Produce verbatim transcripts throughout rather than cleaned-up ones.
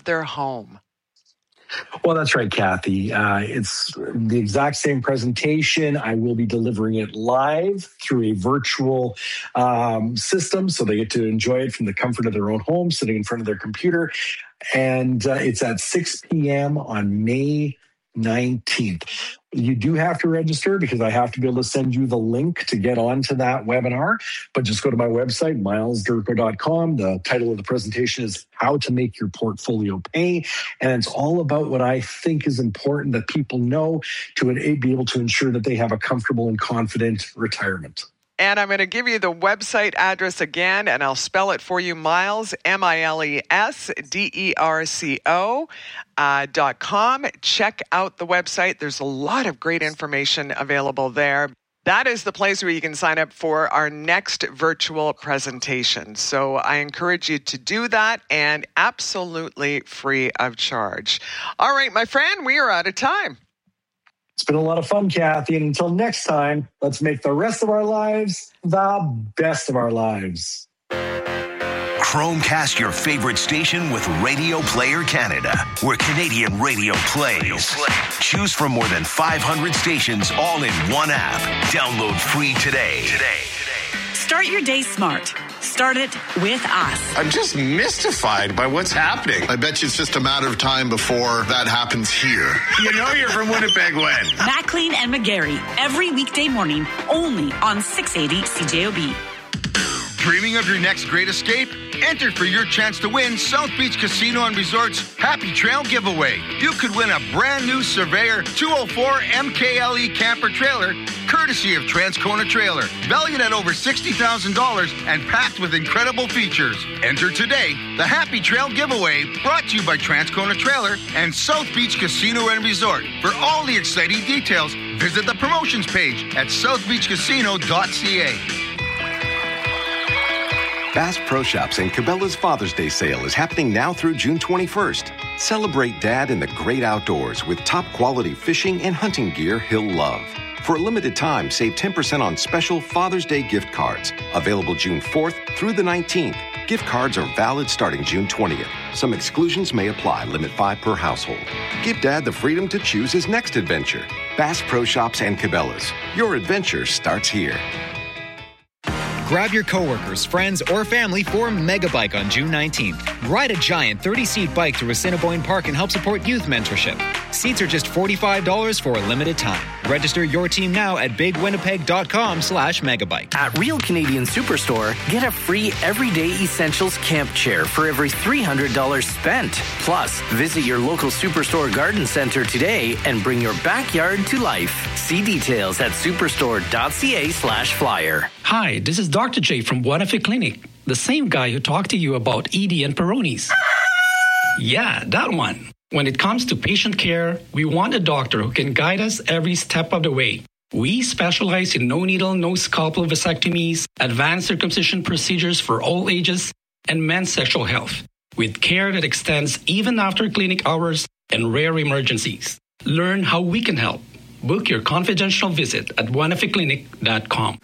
their home. Well, that's right, Kathy. Uh, it's the exact same presentation. I will be delivering it live through a virtual um, system, so they get to enjoy it from the comfort of their own home, sitting in front of their computer. And uh, it's at six p.m. on May nineteenth. You do have to register because I have to be able to send you the link to get onto that webinar. But just go to my website, miles durko dot com. The title of the presentation is How to Make Your Portfolio Pay. And it's all about what I think is important that people know to be able to ensure that they have a comfortable and confident retirement. And I'm going to give you the website address again, and I'll spell it for you, Miles, M I L E S D E R C O uh, dot com. Check out the website. There's a lot of great information available there. That is the place where you can sign up for our next virtual presentation. So I encourage you to do that, and absolutely free of charge. All right, my friend, we are out of time. It's been a lot of fun, Kathy. And until next time, let's make the rest of our lives the best of our lives. Chromecast your favorite station with Radio Player Canada, where Canadian radio plays. Choose from more than five hundred stations all in one app. Download free today. Today. Start your day smart. Start it with us. I'm just mystified by what's happening. I bet you it's just a matter of time before that happens here. You know you're from Winnipeg when? Maclean and McGarry, every weekday morning, only on six eighty C J O B. Dreaming of your next great escape? Enter for your chance to win South Beach Casino and Resort's Happy Trail giveaway. You could win a brand new Surveyor two oh four M K L E camper trailer, courtesy of Transcona Trailer, valued at over sixty thousand dollars and packed with incredible features. Enter today. The Happy Trail giveaway, brought to you by Transcona Trailer and South Beach Casino and Resort. For all the exciting details, visit the promotions page at south beach casino dot c a. Bass Pro Shops and Cabela's Father's Day sale is happening now through June twenty-first. Celebrate Dad in the great outdoors with top-quality fishing and hunting gear he'll love. For a limited time, save ten percent on special Father's Day gift cards. Available June fourth through the nineteenth. Gift cards are valid starting June twentieth. Some exclusions may apply. Limit five per household. Give Dad the freedom to choose his next adventure. Bass Pro Shops and Cabela's. Your adventure starts here. Grab your coworkers, friends, or family for Megabike on June nineteenth. Ride a giant thirty-seat bike through Assiniboine Park and help support youth mentorship. Seats are just forty-five dollars for a limited time. Register your team now at big winnipeg dot com slash megabike. At Real Canadian Superstore, get a free Everyday Essentials camp chair for every three hundred dollars spent. Plus, visit your local Superstore garden center today and bring your backyard to life. See details at superstore dot c a slash flyer. Hi, this is Doctor J from Guadalupe Clinic, the same guy who talked to you about E D and Peyronie's. Yeah, that one. When it comes to patient care, we want a doctor who can guide us every step of the way. We specialize in no-needle, no-scalpel vasectomies, advanced circumcision procedures for all ages, and men's sexual health, with care that extends even after clinic hours and rare emergencies. Learn how we can help. Book your confidential visit at guadalupe clinic dot com.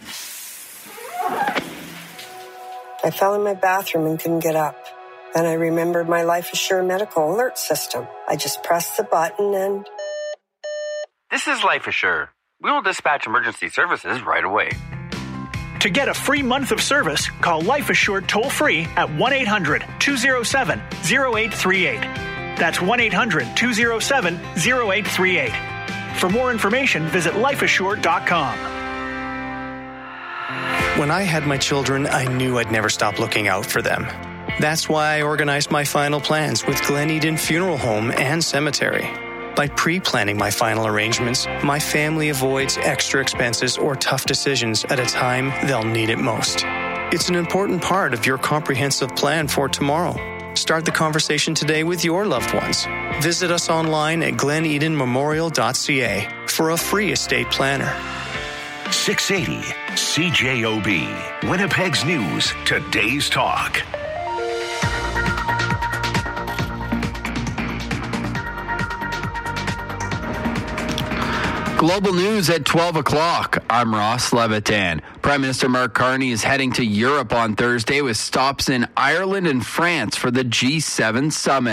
I fell in my bathroom and couldn't get up. Then I remembered my Life Assure medical alert system. I just pressed the button and... This is Life Assure. We will dispatch emergency services right away. To get a free month of service, call Life Assured toll-free at one eight hundred two oh seven oh eight three eight. That's one eight hundred two oh seven oh eight three eight. For more information, visit life assured dot com. When I had my children, I knew I'd never stop looking out for them. That's why I organized my final plans with Glen Eden Funeral Home and Cemetery. By pre-planning my final arrangements, my family avoids extra expenses or tough decisions at a time they'll need it most. It's an important part of your comprehensive plan for tomorrow. Start the conversation today with your loved ones. Visit us online at glen eden memorial dot c a for a free estate planner. six eighty C J O B, Winnipeg's News, Today's Talk. Global news at twelve o'clock. I'm Ross Levitan. Prime Minister Mark Carney is heading to Europe on Thursday with stops in Ireland and France for the G seven summit.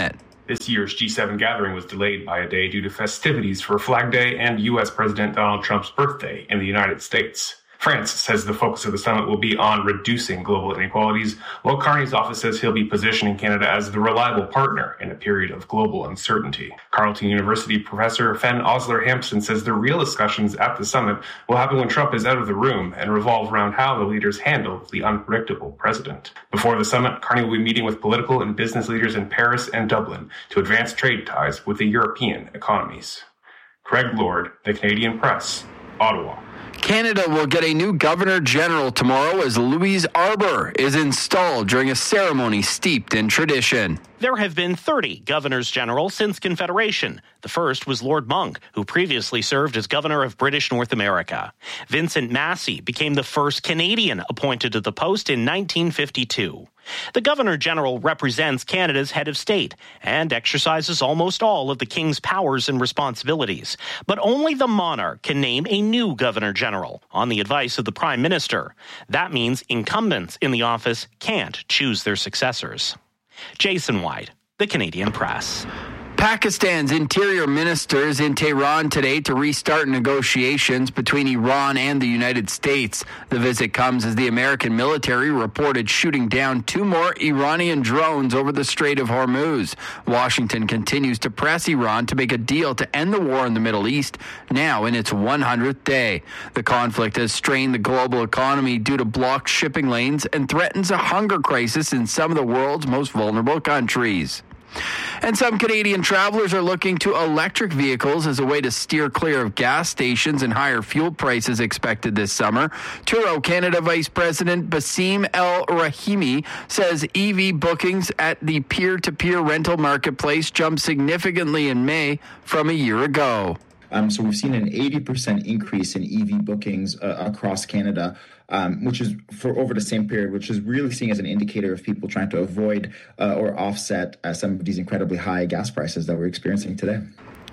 This year's G seven gathering was delayed by a day due to festivities for Flag Day and U S President Donald Trump's birthday in the United States. France says the focus of the summit will be on reducing global inequalities, while Carney's office says he'll be positioning Canada as the reliable partner in a period of global uncertainty. Carleton University professor Fen Osler-Hampson says the real discussions at the summit will happen when Trump is out of the room and revolve around how the leaders handle the unpredictable president. Before the summit, Carney will be meeting with political and business leaders in Paris and Dublin to advance trade ties with the European economies. Craig Lord, The Canadian Press, Ottawa. Canada will get a new Governor General tomorrow as Louise Arbour is installed during a ceremony steeped in tradition. There have been thirty governors general since Confederation. The first was Lord Monck, who previously served as governor of British North America. Vincent Massey became the first Canadian appointed to the post in nineteen fifty-two. The Governor General represents Canada's head of state and exercises almost all of the King's powers and responsibilities. But only the monarch can name a new Governor General on the advice of the Prime Minister. That means incumbents in the office can't choose their successors. Jason White, The Canadian Press. Pakistan's interior minister is in Tehran today to restart negotiations between Iran and the United States. The visit comes as the American military reported shooting down two more Iranian drones over the Strait of Hormuz. Washington continues to press Iran to make a deal to end the war in the Middle East, now in its one hundredth day. The conflict has strained the global economy due to blocked shipping lanes and threatens a hunger crisis in some of the world's most vulnerable countries. And some Canadian travelers are looking to electric vehicles as a way to steer clear of gas stations and higher fuel prices expected this summer. Turo Canada Vice President Basim El Rahimi says E V bookings at the peer-to-peer rental marketplace jumped significantly in May from a year ago. Um, so we've seen an eighty percent increase in E V bookings uh, across Canada, um, which is for over the same period, which is really seen as an indicator of people trying to avoid uh, or offset uh, some of these incredibly high gas prices that we're experiencing today.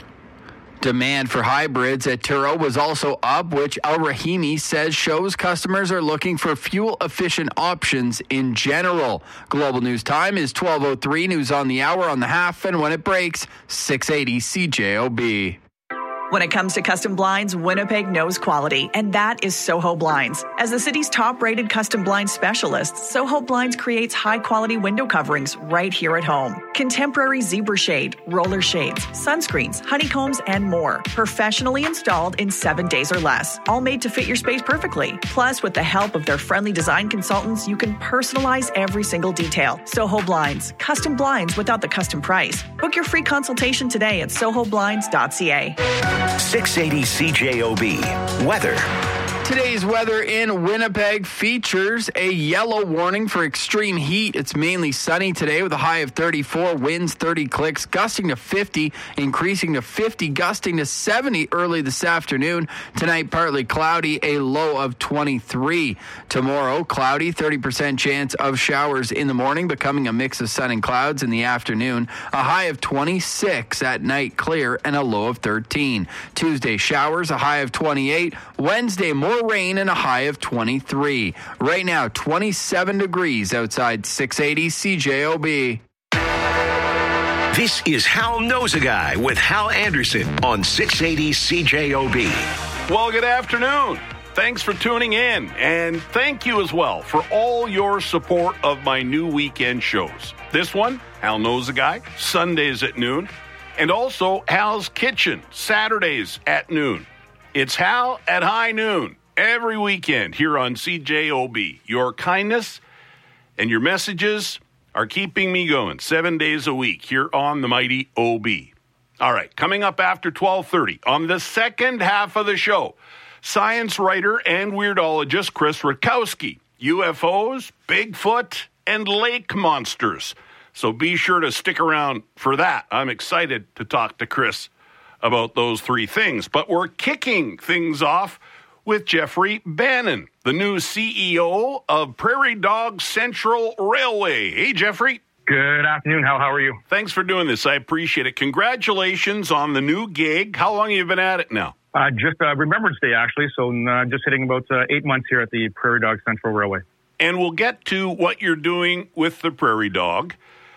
Demand for hybrids at Turo was also up, which El Rahimi says shows customers are looking for fuel-efficient options in general. Global News Time is twelve oh three, news on the hour, on the half, and when it breaks, six eighty C J O B. When it comes to custom blinds, Winnipeg knows quality, and that is Soho Blinds. As the city's top-rated custom blind specialist, Soho Blinds creates high-quality window coverings right here at home. Contemporary zebra shade, roller shades, sunscreens, honeycombs, and more. Professionally installed in seven days or less, all made to fit your space perfectly. Plus, with the help of their friendly design consultants, you can personalize every single detail. Soho Blinds, custom blinds without the custom price. Book your free consultation today at soho blinds dot c a. six eighty C J O B. Weather. Today's weather in Winnipeg features a yellow warning for extreme heat. It's mainly sunny today with a high of thirty-four, winds thirty clicks, gusting to fifty, increasing to fifty, gusting to seventy early this afternoon. Tonight, partly cloudy, a low of twenty-three. Tomorrow, cloudy, thirty percent chance of showers in the morning, becoming a mix of sun and clouds in the afternoon. A high of twenty-six, at night clear, and a low of thirteen. Tuesday, showers, a high of twenty-eight. Wednesday, more rain and a high of twenty-three. Right now, twenty-seven degrees outside six eighty C J O B. This is Hal Knows a Guy with Hal Anderson on six eighty C J O B. Well, good afternoon. Thanks for tuning in, and thank you as well for all your support of my new weekend shows. This one, Hal Knows a Guy, Sundays at noon, and also Hal's Kitchen, Saturdays at noon. It's Hal at high noon every weekend here on C J O B. Your kindness and your messages are keeping me going seven days a week here on the mighty O B. All right, coming up after twelve thirty on the second half of the show, science writer and weirdologist Chris Rutkowski, U F Os, Bigfoot, and lake monsters. So be sure to stick around for that. I'm excited to talk to Chris about those three things. But we're kicking things off with Jeffrey Bannon, the new C E O of Prairie Dog Central Railway. Hey, Jeffrey. Good afternoon, Hal. How are you? Thanks for doing this. I appreciate it. Congratulations on the new gig. How long have you been at it now? Uh, just uh, Remembrance Day, actually. So uh, just hitting about uh, eight months here at the Prairie Dog Central Railway. And we'll get to what you're doing with the Prairie Dog.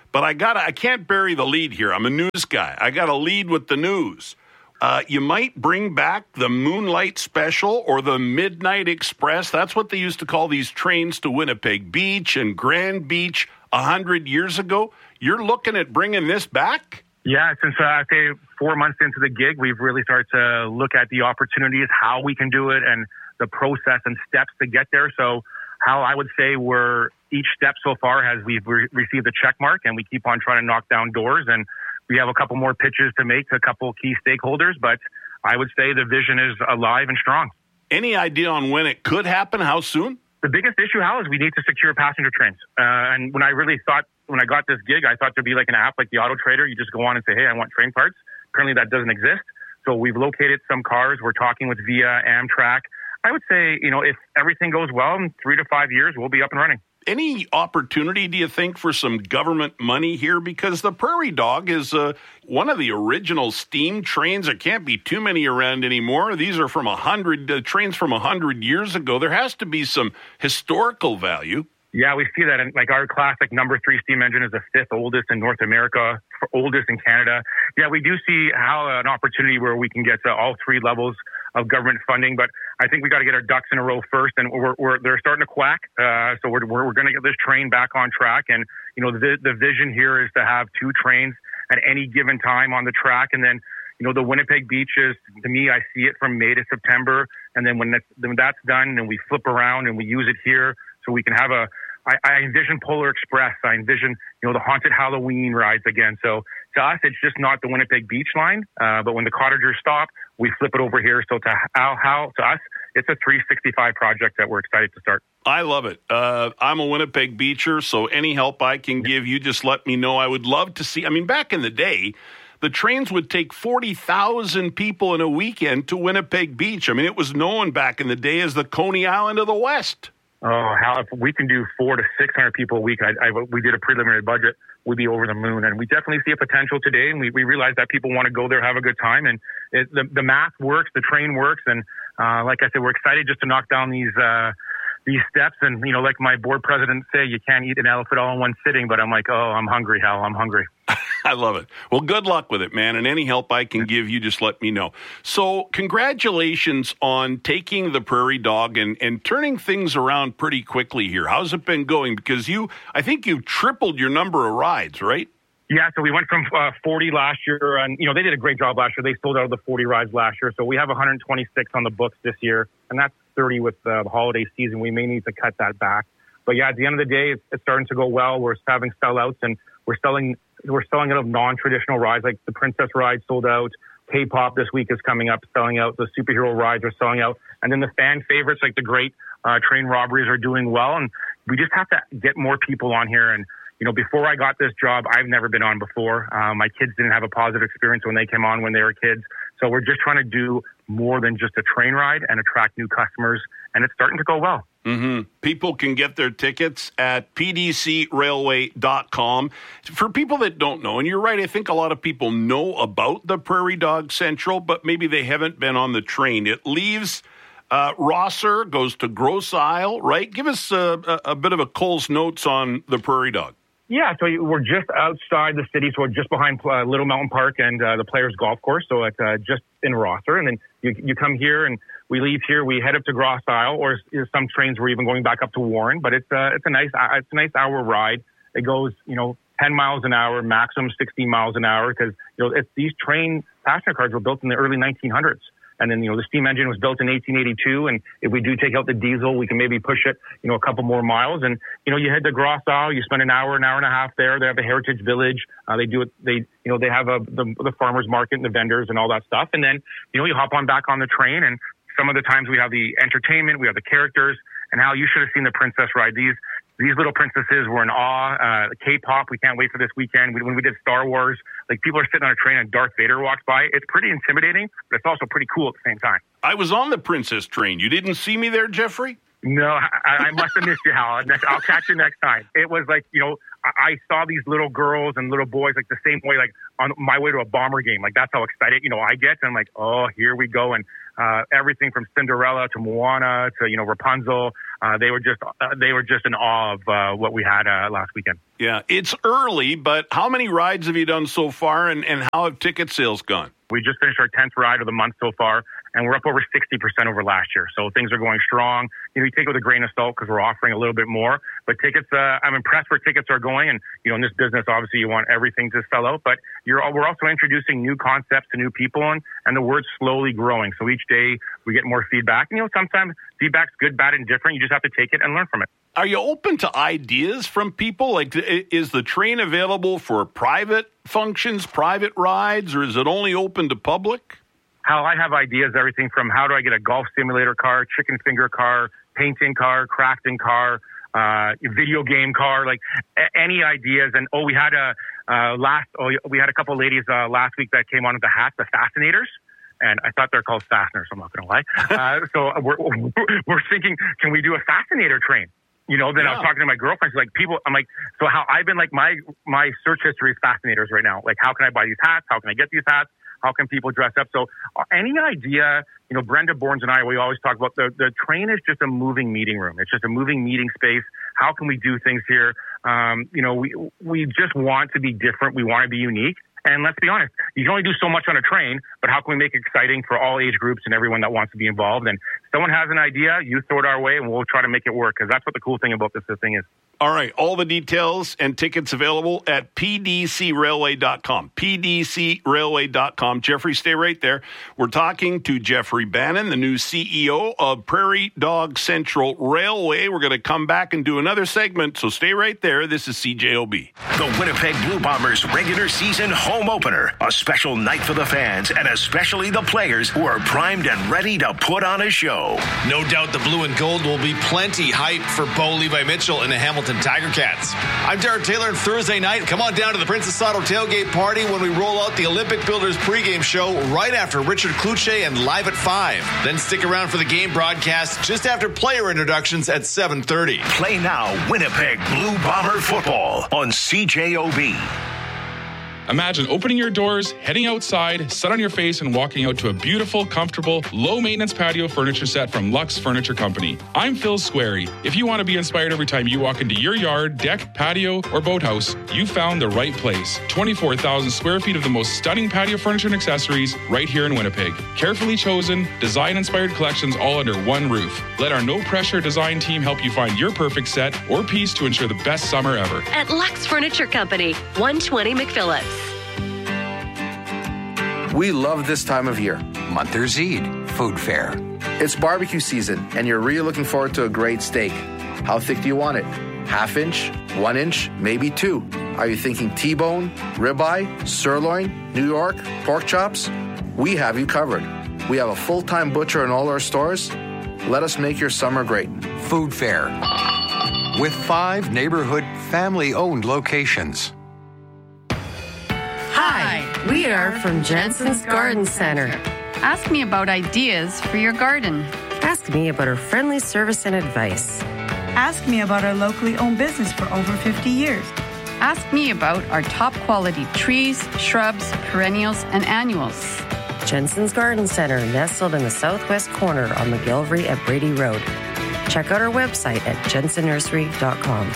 but I got I can't bury the lead here. I'm a news guy. I got to lead with the news. Uh, you might bring back the Moonlight Special or the Midnight Express. That's what they used to call these trains to Winnipeg Beach and Grand Beach a hundred years ago. You're looking at bringing this back? Yeah, since uh, I say four months into the gig, we've really started to look at the opportunities, how we can do it, and the process and steps to get there. So how I would say we're each step so far has we've re- received a check mark, and we keep on trying to knock down doors, and we have a couple more pitches to make to a couple key stakeholders, but I would say the vision is alive and strong. Any idea on when it could happen? How soon? The biggest issue, Hal, is we need to secure passenger trains. Uh, and when I really thought, when I got this gig, I thought there'd be like an app like the Auto Trader. You just go on and say, hey, I want train parts. Apparently that doesn't exist. So we've located some cars. We're talking with Via, Amtrak. I would say, you know, if everything goes well, in three to five years, we'll be up and running. Any opportunity, do you think, for some government money here? Because the Prairie Dog is uh, one of the original steam trains. There can't be too many around anymore. These are from a hundred uh, trains from a hundred years ago. There has to be some historical value. Yeah, we see that. And like our classic number three steam engine is the fifth oldest in North America, oldest in Canada. Yeah, we do see how an opportunity where we can get to all three levels of government funding, but I think we got to get our ducks in a row first, and we're, we're they're starting to quack. Uh, so we're we're, we're going to get this train back on track, and you know the the vision here is to have two trains at any given time on the track, and then you know the Winnipeg Beach is, to me, I see it from May to September, and then when that's, when that's done, and we flip around and we use it here, so we can have a. I, I envision Polar Express. I envision you know the haunted Halloween rides again. So to us, it's just not the Winnipeg Beach line, uh, but when the cottagers stop, we flip it over here. So to how, how to us, it's a three sixty-five project that we're excited to start. I love it. Uh, I'm a Winnipeg Beacher, so any help I can give you, just let me know. I would love to see. I mean, back in the day, the trains would take forty thousand people in a weekend to Winnipeg Beach. I mean, it was known back in the day as the Coney Island of the West. Oh, how if we can do four to six hundred people a week? I, I, we did a preliminary budget. We'd be over the moon, and we definitely see a potential today. And we, we realize that people want to go there, have a good time, and it, the the math works, the train works, and uh, like I said, we're excited just to knock down these uh, these steps. And you know, like my board president say, you can't eat an elephant all in one sitting. But I'm like, oh, I'm hungry, Hal. I'm hungry. I love it. Well, good luck with it, man. And any help I can give you, just let me know. So congratulations on taking the Prairie Dog and, and turning things around pretty quickly here. How's it been going? Because you, I think you've tripled your number of rides, right? Yeah, so we went from uh, forty last year, and, you know, they did a great job last year. They sold out of the forty rides last year. So we have one hundred twenty-six on the books this year, and that's thirty with uh, the holiday season. We may need to cut that back. But yeah, at the end of the day, it's, it's starting to go well. We're having sellouts, and we're selling we're selling out of non-traditional rides, like the Princess ride sold out. K-pop this week is coming up, selling out. The superhero rides are selling out. And then the fan favorites, like the great uh, train robberies, are doing well. And we just have to get more people on here. And, you know, before I got this job, I've never been on before. Uh, my kids didn't have a positive experience when they came on when they were kids. So we're just trying to do more than just a train ride and attract new customers. And it's starting to go well. Mm-hmm. People can get their tickets at p d c railway dot com. For people that don't know, and you're right, I think a lot of people know about the Prairie Dog Central, but maybe they haven't been on the train. It leaves uh, Rosser, goes to Grosse Isle, right? Give us a, a, a bit of a Cole's Notes on the Prairie Dog. Yeah, so we're just outside the city, so we're just behind uh, Little Mountain Park and uh, the Players Golf Course, so it's uh, just in Rosser. And then you, you come here, and we leave here, we head up to Grosse Isle, or some trains we're even going back up to Warren. But it's uh, it's a nice it's a nice hour ride. It goes, you know, ten miles an hour, maximum sixteen miles an hour, because you know it's, these train passenger cars were built in the early nineteen hundreds. And then, you know, the steam engine was built in eighteen eighty-two. And if we do take out the diesel, we can maybe push it, you know, a couple more miles. And, you know, you head to Grosse Isle, you spend an hour, an hour and a half there. They have a heritage village. Uh, they do it. They, you know, they have a, the, the farmer's market and the vendors and all that stuff. And then, you know, you hop on back on the train. And some of the times we have the entertainment, we have the characters. And Hal, you should have seen the Princess ride. These, These little princesses were in awe. Uh, K-pop, we can't wait for this weekend. We, when we did Star Wars, like people are sitting on a train and Darth Vader walks by. It's pretty intimidating, but it's also pretty cool at the same time. I was on the Princess train. You didn't see me there, Jeffrey? No, I, I must have missed you, Hal. I'll catch you next time. It was like, you know, I, I saw these little girls and little boys like the same way, like on my way to a Bomber game. Like that's how excited, you know, I get. And I'm like, oh, here we go. And uh, everything from Cinderella to Moana to, you know, Rapunzel. uh, they were just uh, they were just in awe of uh, what we had uh, last weekend. Yeah, it's early, but how many rides have you done so far, and, and how have ticket sales gone? We just finished our tenth ride of the month so far, and we're up over sixty percent over last year. So things are going strong. You know, you take it with a grain of salt because we're offering a little bit more. But tickets, uh, I'm impressed where tickets are going. And, you know, in this business, obviously, you want everything to sell out. But you're, we're also introducing new concepts to new people, and, and the word's slowly growing. So each day we get more feedback. And, you know, sometimes feedback's good, bad, and different. You just have to take it and learn from it. Are you open to ideas from people? Like, is the train available for private functions, private rides, or is it only open to public? How I have ideas, everything from how do I get a golf simulator car, chicken finger car, painting car, crafting car, uh, video game car, like a- any ideas. And, oh, we had a uh, last, oh, we had a couple of ladies uh, last week that came on with the hats, the fascinators. And I thought they're called fasteners, I'm not going to lie. Uh, so we're, we're thinking, can we do a fascinator train? You know, then yeah. I was talking to my girlfriend. She's like, people, I'm like, so how I've been like, my, my search history is fascinators right now. Like, how can I buy these hats? How can I get these hats? How can people dress up? So uh, any idea, you know, Brenda Borns and I, we always talk about the, the train is just a moving meeting room. It's just a moving meeting space. How can we do things here? Um, you know, we, we just want to be different. We want to be unique. And let's be honest, you can only do so much on a train, but how can we make it exciting for all age groups and everyone that wants to be involved? And if someone has an idea, you throw it our way and we'll try to make it work, because that's what the cool thing about this thing is. All right. All the details and tickets available at p d c railway dot com. p d c railway dot com. Jeffrey, stay right there. We're talking to Jeffrey Bannon, the new C E O of Prairie Dog Central Railway. We're going to come back and do another segment, so stay right there. This is C J O B. The Winnipeg Blue Bombers regular season home opener. A special night for the fans and especially the players who are primed and ready to put on a show. No doubt the blue and gold will be plenty hype for Bo Levi Mitchell and the Hamilton Tiger Cats. I'm Derek Taylor, and Thursday night, come on down to the Princess Auto tailgate party when we roll out the Olympic Builders pregame show right after Richard Kluche and Live at five. Then stick around for the game broadcast just after player introductions at seven thirty. Play now Winnipeg Blue Bomber football on C J O B. Imagine opening your doors, heading outside, sun on your face, and walking out to a beautiful, comfortable, low-maintenance patio furniture set from Lux Furniture Company. I'm Phil Squarey. If you want to be inspired every time you walk into your yard, deck, patio, or boathouse, you found the right place. twenty-four thousand square feet of the most stunning patio furniture and accessories right here in Winnipeg. Carefully chosen, design-inspired collections all under one roof. Let our no-pressure design team help you find your perfect set or piece to ensure the best summer ever. At Lux Furniture Company, one twenty McPhillips. We love this time of year. Monthers Eid, food fair. It's barbecue season, and you're really looking forward to a great steak. How thick do you want it? Half inch, one inch, maybe two. Are you thinking T-bone, ribeye, sirloin, New York, pork chops? We have you covered. We have a full-time butcher in all our stores. Let us make your summer great. Food fair. With five neighborhood family-owned locations. Hi, we are from Jensen's Garden Center. Ask me about ideas for your garden. Ask me about our friendly service and advice. Ask me about our locally owned business for over fifty years. Ask me about our top quality trees, shrubs, perennials, and annuals. Jensen's Garden Center, nestled in the southwest corner on McGillivray at Brady Road. Check out our website at jensen nursery dot com.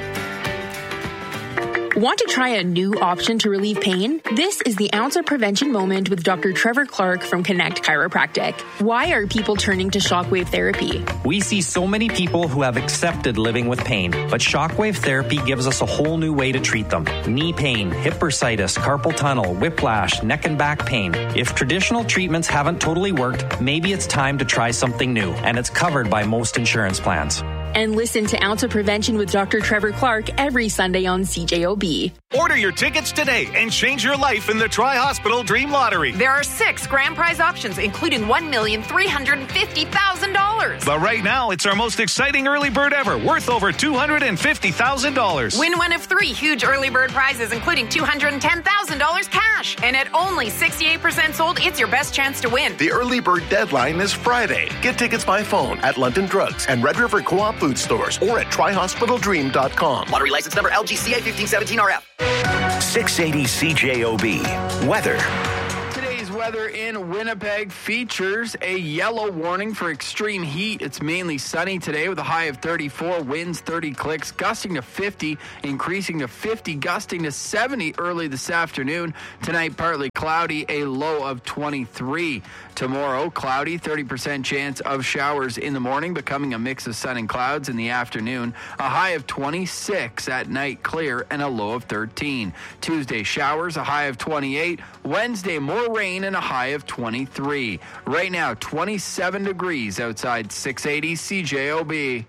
Want to try a new option to relieve pain? This is the Ounce of Prevention Moment with Doctor Trevor Clark from Connect Chiropractic. Why are people turning to shockwave therapy? We see so many people who have accepted living with pain, but shockwave therapy gives us a whole new way to treat them. Knee pain, hip bursitis, carpal tunnel, whiplash, neck and back pain. If traditional treatments haven't totally worked, maybe it's time to try something new, and it's covered by most insurance plans. And listen to Ounce of Prevention with Doctor Trevor Clark every Sunday on C J O B. Order your tickets today and change your life in the Tri-Hospital Dream Lottery. There are six grand prize options, including one million three hundred fifty thousand dollars. But right now, it's our most exciting early bird ever, worth over two hundred fifty thousand dollars. Win one of three huge early bird prizes, including two hundred ten thousand dollars cash. And at only sixty-eight percent sold, it's your best chance to win. The early bird deadline is Friday. Get tickets by phone at London Drugs and Red River Co-op Food Stores or at tri hospital dream dot com. Lottery license number L G C A fifteen seventeen R F. six eighty C J O B. Weather. Today's weather weather in Winnipeg features a yellow warning for extreme heat. It's mainly sunny today with a high of thirty-four, winds thirty clicks, gusting to fifty, increasing to fifty, gusting to seventy early this afternoon. Tonight, partly cloudy, a low of twenty-three. Tomorrow, cloudy, thirty percent chance of showers in the morning, becoming a mix of sun and clouds in the afternoon. A high of twenty-six, at night clear, and a low of thirteen. Tuesday, showers, a high of twenty-eight. Wednesday, more rain and a high of twenty-three. Right now, twenty-seven degrees outside six eighty C J O B.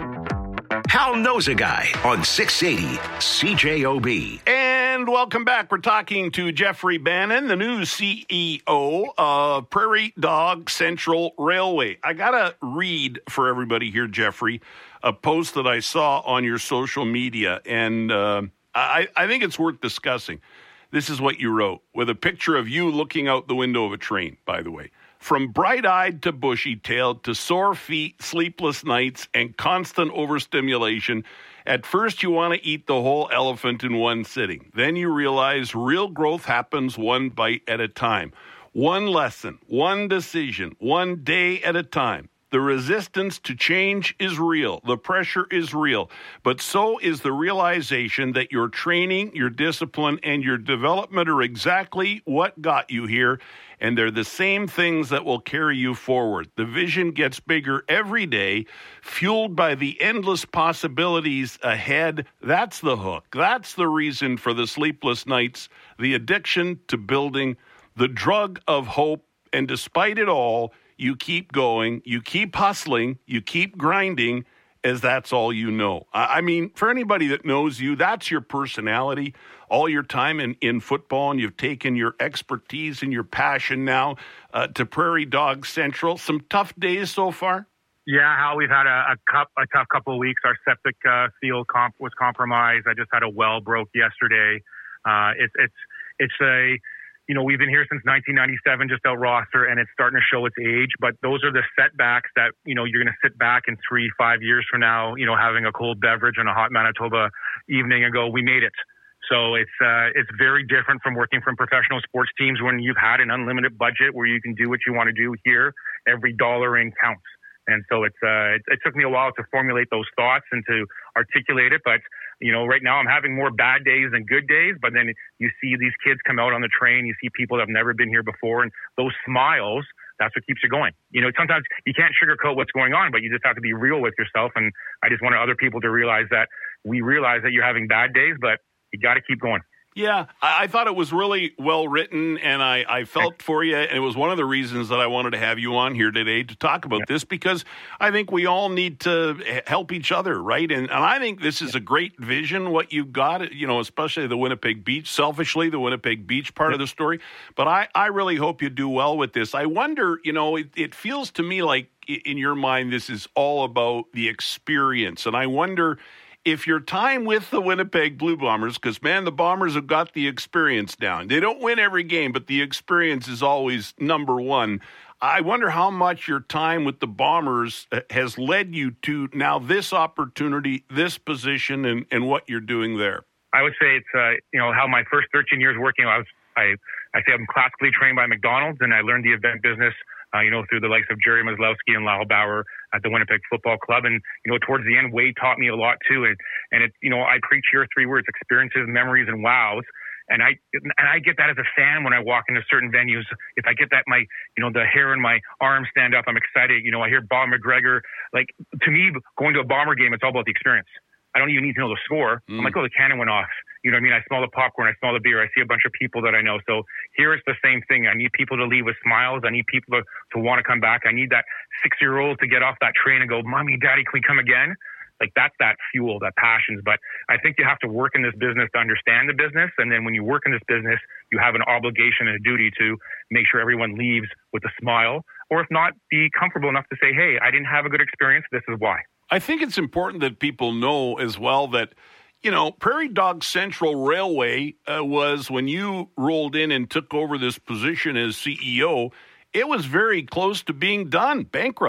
Hal knows a guy on six eighty C J O B. And welcome back. We're talking to Jeffrey Bannon, the new C E O of Prairie Dog Central Railway. I got to read for everybody here, Jeffrey, a post that I saw on your social media, and uh, I, I think it's worth discussing. This is what you wrote, with a picture of you looking out the window of a train, by the way. From bright-eyed to bushy-tailed to sore feet, sleepless nights, and constant overstimulation, at first you want to eat the whole elephant in one sitting. Then you realize real growth happens one bite at a time. One lesson, one decision, one day at a time. The resistance to change is real. The pressure is real. But so is the realization that your training, your discipline, and your development are exactly what got you here, and they're the same things that will carry you forward. The vision gets bigger every day, fueled by the endless possibilities ahead. That's the hook. That's the reason for the sleepless nights, the addiction to building, the drug of hope, and despite it all, you keep going, you keep hustling, you keep grinding, as that's all you know. I mean, for anybody that knows you, that's your personality. All your time in, in football, and you've taken your expertise and your passion now uh, to Prairie Dog Central. Some tough days so far? Yeah, Hal, we've had a, a, cup, a tough couple of weeks. Our septic uh, field comp was compromised. I just had a well broke yesterday. Uh, it's it's it's a... You know, we've been here since nineteen ninety-seven, just out roster, and it's starting to show its age. But those are the setbacks that, you know, you're going to sit back in three, five years from now, you know, having a cold beverage on a hot Manitoba evening and go, we made it. So it's uh, it's very different from working from professional sports teams when you've had an unlimited budget where you can do what you want to do. Here, every dollar in counts. And so it's uh, it, it took me a while to formulate those thoughts and to articulate it. But, you know, right now I'm having more bad days than good days. But then you see these kids come out on the train. You see people that have never been here before. And those smiles, that's what keeps you going. You know, sometimes you can't sugarcoat what's going on, but you just have to be real with yourself. And I just wanted other people to realize that we realize that you're having bad days, but you got to keep going. Yeah, I, I thought it was really well written, and I, I felt for you, and it was one of the reasons that I wanted to have you on here today to talk about yeah. this, because I think we all need to help each other, right? And, and I think this is a great vision, what you've got, you know, especially the Winnipeg Beach, selfishly, the Winnipeg Beach part yeah. of the story. But I, I really hope you do well with this. I wonder, you know, it, it feels to me like in your mind this is all about the experience, and I wonder if your time with the Winnipeg Blue Bombers, because, man, the Bombers have got the experience down. They don't win every game, but the experience is always number one. I wonder how much your time with the Bombers has led you to now this opportunity, this position, and, and what you're doing there. I would say it's, uh, you know, how my first thirteen years working, I was, I, I say I'm classically trained by McDonald's, and I learned the event business Uh, you know, through the likes of Jerry Maslowski and Lyle Bauer at the Winnipeg Football Club. And, you know, towards the end, Wade taught me a lot too. And, and it, you know, I preach here three words: experiences, memories, and wows. And I, and I get that as a fan when I walk into certain venues. If I get that, my, you know, the hair in my arms stand up, I'm excited. You know, I hear Bob McGregor. Like, to me, going to a Bomber game, it's all about the experience. I don't even need to know the score. Mm. I'm like, oh, the cannon went off. You know what I mean? I smell the popcorn. I smell the beer. I see a bunch of people that I know. So here it's the same thing. I need people to leave with smiles. I need people to, to want to come back. I need that six-year-old to get off that train and go, Mommy, Daddy, can we come again? Like, that's that fuel, that passions. But I think you have to work in this business to understand the business. And then when you work in this business, you have an obligation and a duty to make sure everyone leaves with a smile. Or if not, be comfortable enough to say, hey, I didn't have a good experience. This is why. I think it's important that people know as well that, you know, Prairie Dog Central Railway uh, was, when you rolled in and took over this position as C E O, it was very close to being done, bankrupt.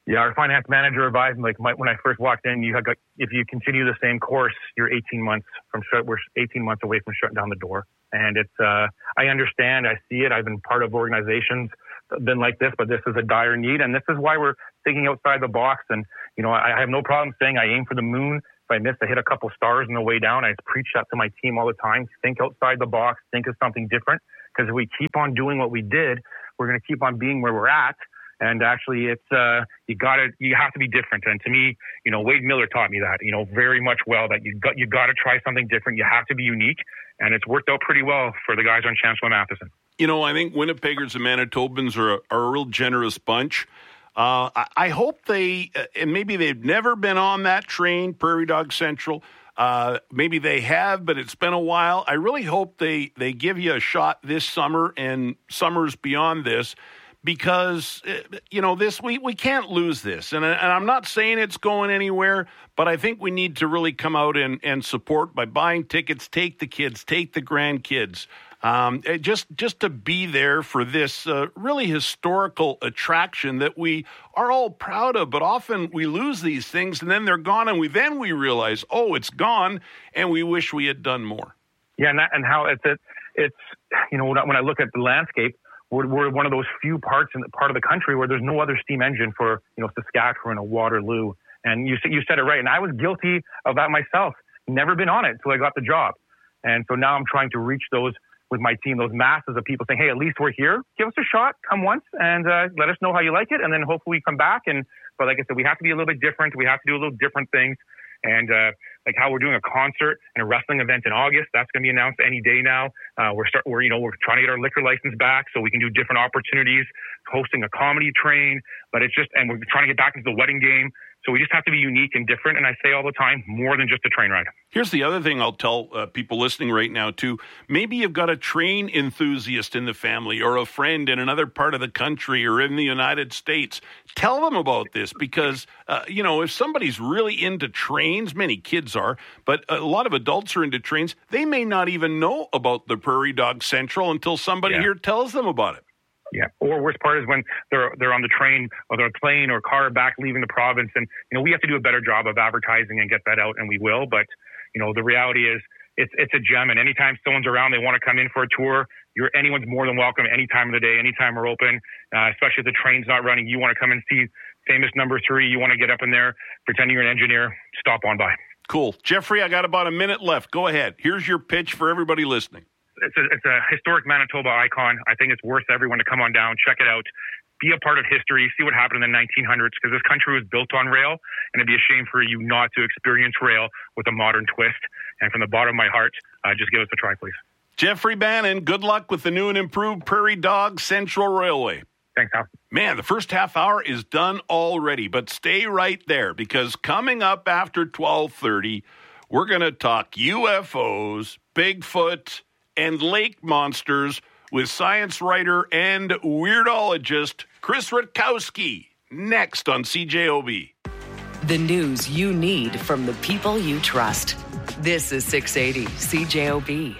Yeah, our finance manager advised me, like, my, when I first walked in, you have got, if you continue the same course, you're eighteen months from shut. We're eighteen months away from shutting down the door. And it's, uh, I understand, I see it. I've been part of organizations that have been like this, but this is a dire need, and this is why we're thinking outside the box. And you know, I, I have no problem saying I aim for the moon. If I miss, I hit a couple stars on the way down. I preach that to my team all the time. Think outside the box. Think of something different. Because if we keep on doing what we did, we're going to keep on being where we're at. And actually, it's uh, you got to you have to be different. And to me, you know, Wade Miller taught me that, you know, very much well. That you got you got to try something different. You have to be unique, and it's worked out pretty well for the guys on Chancellor Matheson. You know, I think Winnipeggers and Manitobans are a, are a real generous bunch. Uh, I, I hope they, uh, and maybe they've never been on that train, Prairie Dog Central. Uh, maybe they have, but it's been a while. I really hope they they give you a shot this summer and summers beyond this. Because, you know, this we, we can't lose this. And, and I'm not saying it's going anywhere, but I think we need to really come out and, and support by buying tickets, take the kids, take the grandkids, um, just, just to be there for this uh, really historical attraction that we are all proud of. But often we lose these things and then they're gone, and we then we realize, oh, it's gone, and we wish we had done more. Yeah, and, that, and how it's, it, it's, you know, when I, when I look at the landscape, We're, we're one of those few parts in the part of the country where there's no other steam engine for, you know, Saskatchewan or Waterloo. And you you said it right. And I was guilty of that myself. Never been on it until I got the job. And so now I'm trying to reach those with my team, those masses of people saying, hey, at least we're here. Give us a shot. Come once and uh, let us know how you like it. And then hopefully we come back. And but like I said, we have to be a little bit different. We have to do a little different things. And uh, like how we're doing a concert and a wrestling event in August, that's going to be announced any day now. Uh, we're start, we're you know we're trying to get our liquor license back so we can do different opportunities, hosting a comedy train. But it's just, and we're trying to get back into the wedding game. So we just have to be unique and different. And I say all the time, more than just a train ride. Here's the other thing I'll tell uh, people listening right now, too. Maybe you've got a train enthusiast in the family or a friend in another part of the country or in the United States. Tell them about this because, uh, you know, if somebody's really into trains, many kids are, but a lot of adults are into trains, they may not even know about the Prairie Dog Central until somebody yeah. here tells them about it. Yeah. Or worst part is when they're they're on the train or they're plane or car back leaving the province. And, you know, we have to do a better job of advertising and get that out, and we will. But, you know, the reality is it's it's a gem. And anytime someone's around, they want to come in for a tour, you're anyone's more than welcome any time of the day, anytime we're open, uh, especially if the train's not running. You want to come and see Famous Number Three. You want to get up in there, pretending you're an engineer, stop on by. Cool. Jeffrey, I got about a minute left. Go ahead. Here's your pitch for everybody listening. It's a, it's a historic Manitoba icon. I think it's worth everyone to come on down, check it out, be a part of history, see what happened in the nineteen hundreds, because this country was built on rail, and it'd be a shame for you not to experience rail with a modern twist. And from the bottom of my heart, uh, just give us a try, please. Jeffrey Bannon, good luck with the new and improved Prairie Dog Central Railway. Thanks, Al. Man, the first half hour is done already, but stay right there, because coming up after twelve thirty, we're going to talk U F Os, Bigfoot, and lake monsters with science writer and weirdologist Chris Rutkowski, next on C J O B. The news you need from the people you trust. This is six eighty C J O B.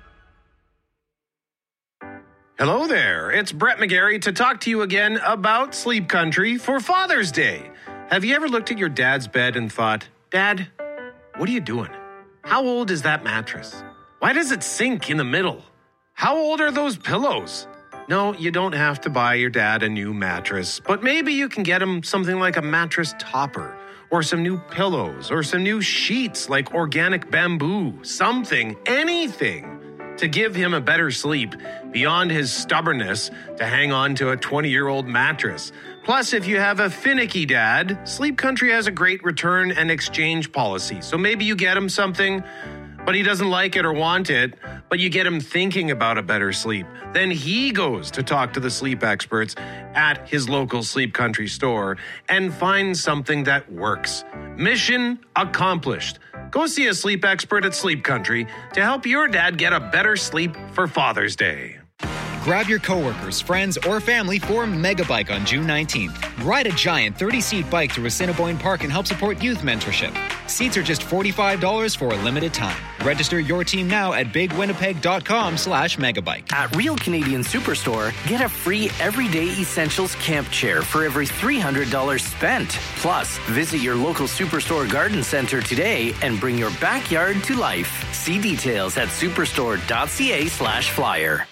Hello there, it's Brett McGarry to talk to you again about Sleep Country for Father's Day. Have you ever looked at your dad's bed and thought, Dad, what are you doing? How old is that mattress? Why does it sink in the middle? How old are those pillows? No, you don't have to buy your dad a new mattress, but maybe you can get him something like a mattress topper, or some new pillows, or some new sheets like organic bamboo, something, anything to give him a better sleep beyond his stubbornness to hang on to a twenty-year-old mattress. Plus, if you have a finicky dad, Sleep Country has a great return and exchange policy. So maybe you get him something, but he doesn't like it or want it, but you get him thinking about a better sleep. Then he goes to talk to the sleep experts at his local Sleep Country store and finds something that works. Mission accomplished. Go see a sleep expert at Sleep Country to help your dad get a better sleep for Father's Day. Grab your coworkers, friends, or family for Megabike on June nineteenth. Ride a giant thirty-seat bike through Assiniboine Park and help support youth mentorship. Seats are just forty-five dollars for a limited time. Register your team now at bigwinnipeg.com slash megabike. At Real Canadian Superstore, get a free Everyday Essentials camp chair for every three hundred dollars spent. Plus, visit your local Superstore garden center today and bring your backyard to life. See details at superstore.ca slash flyer.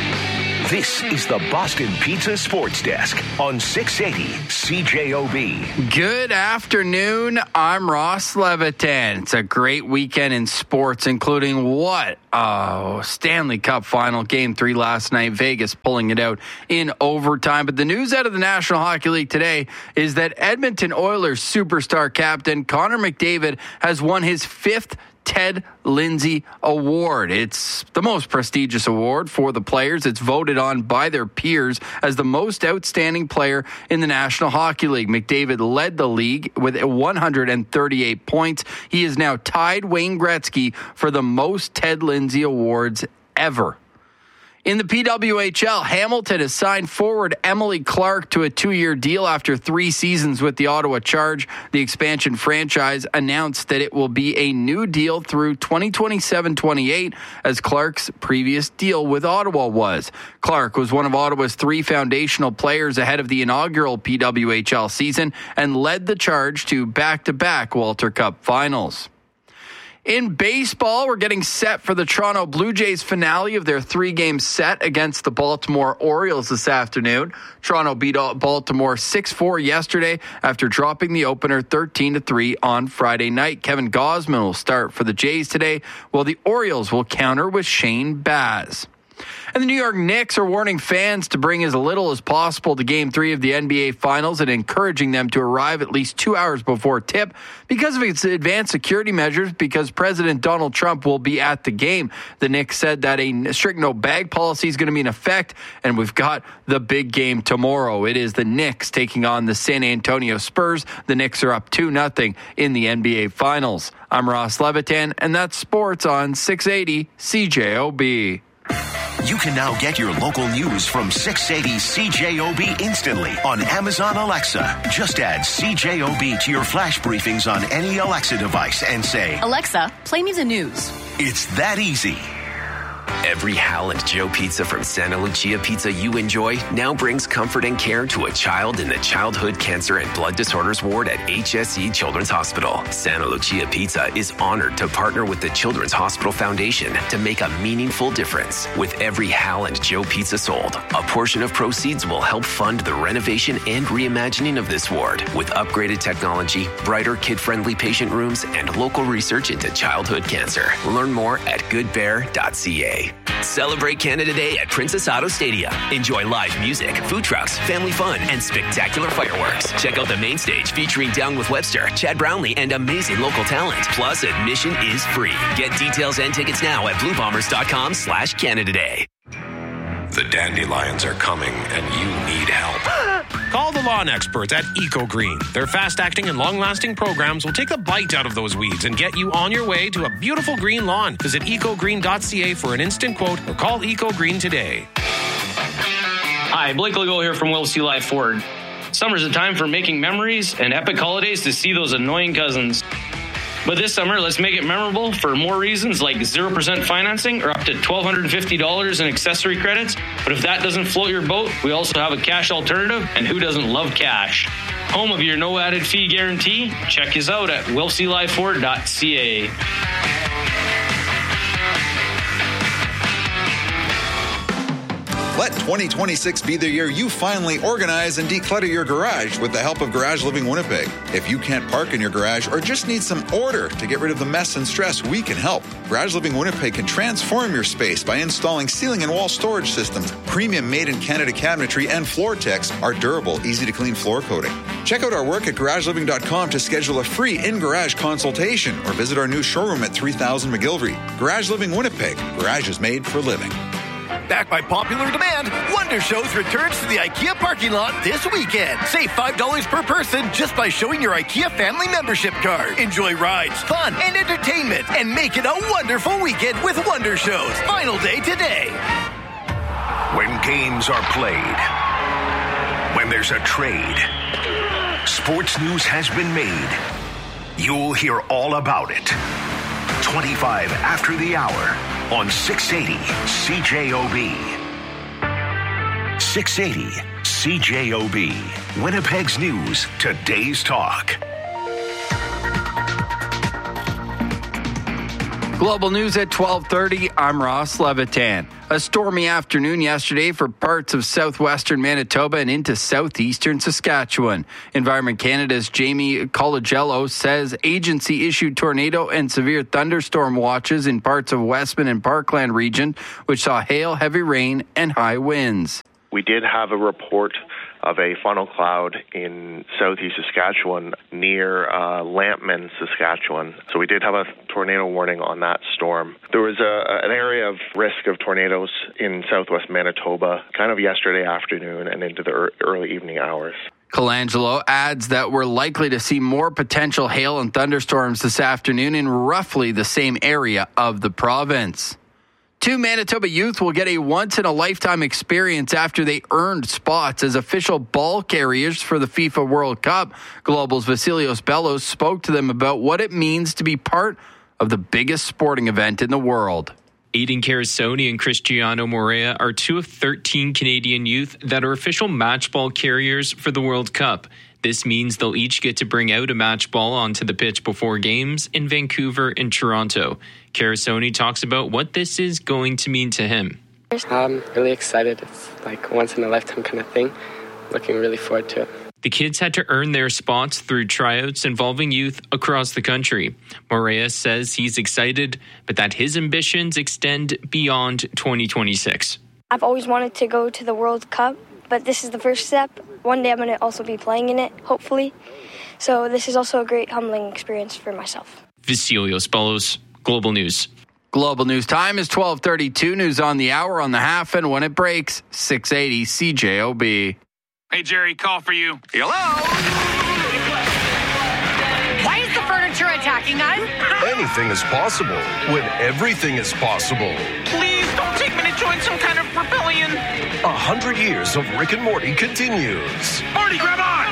This is the Boston Pizza Sports Desk on six eighty C J O B. Good afternoon. I'm Ross Levitan. It's a great weekend in sports, including what? Oh, Stanley Cup final, game three last night. Vegas pulling it out in overtime. But the news out of the National Hockey League today is that Edmonton Oilers superstar captain Connor McDavid has won his fifth Ted Lindsay Award. It's the most prestigious award for the players. It's voted on by their peers as the most outstanding player in the National Hockey League. McDavid led the league with one hundred thirty-eight points. He is now tied Wayne Gretzky for the most Ted Lindsay Awards ever. In the P W H L, Hamilton has signed forward Emily Clark to a two-year deal after three seasons with the Ottawa Charge. The expansion franchise announced that it will be a new deal through twenty twenty-seven twenty-eight, as Clark's previous deal with Ottawa was. Clark was one of Ottawa's three foundational players ahead of the inaugural P W H L season and led the Charge to back-to-back Walter Cup finals. In baseball, we're getting set for the Toronto Blue Jays finale of their three-game set against the Baltimore Orioles this afternoon. Toronto beat Baltimore six four yesterday after dropping the opener thirteen to three on Friday night. Kevin Gausman will start for the Jays today, while the Orioles will counter with Shane Baz. And the New York Knicks are warning fans to bring as little as possible to Game three of the N B A Finals and encouraging them to arrive at least two hours before tip because of its advanced security measures, because President Donald Trump will be at the game. The Knicks said that a strict no-bag policy is going to be in effect, and we've got the big game tomorrow. It is the Knicks taking on the San Antonio Spurs. The Knicks are up two nothing in the N B A Finals. I'm Ross Levitan, and that's sports on six eighty C J O B. You can now get your local news from six eighty C J O B instantly on Amazon Alexa. Just add C J O B to your flash briefings on any Alexa device and say, Alexa, play me the news. It's that easy. Every Hal and Joe pizza from Santa Lucia Pizza you enjoy now brings comfort and care to a child in the Childhood Cancer and Blood Disorders Ward at H S E Children's Hospital. Santa Lucia Pizza is honored to partner with the Children's Hospital Foundation to make a meaningful difference. With every Hal and Joe pizza sold, a portion of proceeds will help fund the renovation and reimagining of this ward with upgraded technology, brighter kid-friendly patient rooms, and local research into childhood cancer. Learn more at good bear dot c a. Celebrate Canada Day at Princess Auto Stadium. Enjoy live music, food trucks, family fun, and spectacular fireworks. Check out the main stage featuring Down with Webster, Chad Brownlee, and amazing local talent. Plus, admission is free. Get details and tickets now at blue bombers dot com slash Canada Day. The dandelions are coming, and you need help. Call the lawn experts at EcoGreen. Their fast-acting and long-lasting programs will take the bite out of those weeds and get you on your way to a beautiful green lawn. Visit eco green dot c a for an instant quote or call EcoGreen today. Hi, Blake Legault here from Will C. Live Ford. Summer's a time for making memories and epic holidays to see those annoying cousins. But this summer, let's make it memorable for more reasons like zero percent financing or up to one thousand two hundred fifty dollars in accessory credits. But if that doesn't float your boat, we also have a cash alternative, and who doesn't love cash? Home of your no added fee guarantee? Check us out at will c live ford dot c a. Let twenty twenty-six be the year you finally organize and declutter your garage with the help of Garage Living Winnipeg. If you can't park in your garage or just need some order to get rid of the mess and stress, we can help. Garage Living Winnipeg can transform your space by installing ceiling and wall storage systems, premium made-in-Canada cabinetry, and floor techs, our durable, easy-to-clean floor coating. Check out our work at garage living dot com to schedule a free in-garage consultation or visit our new showroom at three thousand McGilvery. Garage Living Winnipeg. Garage is made for living. Backed by popular demand, Wonder Shows returns to the IKEA parking lot this weekend. Save five dollars per person just by showing your IKEA family membership card. Enjoy rides, fun, and entertainment, and make it a wonderful weekend with Wonder Shows. Final day today. When games are played, when there's a trade, sports news has been made. You'll hear all about it. twenty-five after the hour on six eighty C J O B. six eighty C J O B. Winnipeg's News, today's talk. Global News at twelve thirty. I'm Ross Levitan. A stormy afternoon yesterday for parts of southwestern Manitoba and into southeastern Saskatchewan. Environment Canada's Jamie Colagello says agency-issued tornado and severe thunderstorm watches in parts of Westman and Parkland region, which saw hail, heavy rain, and high winds. We did have a report of a funnel cloud in southeast Saskatchewan near uh, Lampman, Saskatchewan. So we did have a tornado warning on that storm. There was a, an area of risk of tornadoes in southwest Manitoba kind of yesterday afternoon and into the er- early evening hours. Colangelo adds that we're likely to see more potential hail and thunderstorms this afternoon in roughly the same area of the province. Two Manitoba youth will get a once-in-a-lifetime experience after they earned spots as official ball carriers for the FIFA World Cup. Global's Vasilios Bellos spoke to them about what it means to be part of the biggest sporting event in the world. Aiden Carasoni and Cristiano Morea are two of thirteen Canadian youth that are official match ball carriers for the World Cup. This means they'll each get to bring out a match ball onto the pitch before games in Vancouver and Toronto. Carasoni talks about what this is going to mean to him. I'm really excited. It's like once in a lifetime kind of thing. Looking really forward to it. The kids had to earn their spots through tryouts involving youth across the country. Morea says he's excited, but that his ambitions extend beyond twenty twenty-six. I've always wanted to go to the World Cup, but this is the first step. One day I'm going to also be playing in it, hopefully. So this is also a great humbling experience for myself. Vasilios Bellos, Global News. Global News time is twelve thirty-two. News on the hour, on the half, and when it breaks, six eighty C J O B. Hey, Jerry, call for you. Hello? Why is the furniture attacking us? Anything is possible when everything is possible. Please don't take me to join some kind of rebellion. A hundred years of Rick and Morty continues. Morty, grab on!